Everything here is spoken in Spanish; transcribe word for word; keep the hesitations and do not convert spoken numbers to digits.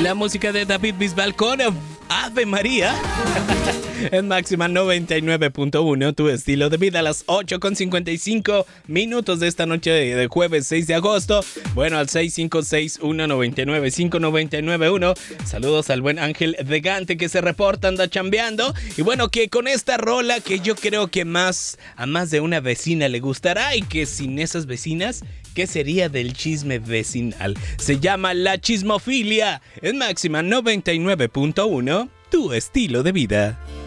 La música de David Bisbal con Ave María. En Máxima noventa y nueve punto uno, tu estilo de vida, a las ocho con cincuenta y cinco minutos de esta noche de, de jueves seis de agosto. Bueno, al seis cinco seis uno nueve nueve cinco nueve nueve uno. Saludos al buen Ángel de Gante que se reporta, anda chambeando. Y bueno, que con esta rola que yo creo que más a más de una vecina le gustará, y que sin esas vecinas, ¿qué sería del chisme vecinal? Se llama La Chismofilia. En Máxima noventa y nueve punto uno, tu estilo de vida.